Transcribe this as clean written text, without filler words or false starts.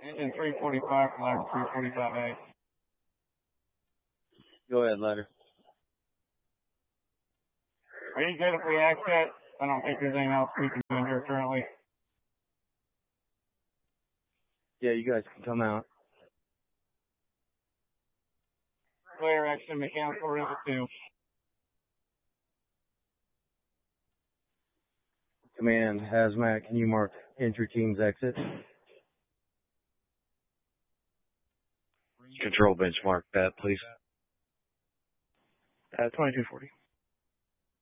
Engine 345 from ladder 345A. Go ahead, ladder. Are you good if we exit? I don't think there's anything else we can do in here currently. Yeah, you guys can come out. Clear exit mechanical room 2. Command, Hazmat, can you mark entry team's exit? Control benchmark that, please. 2240.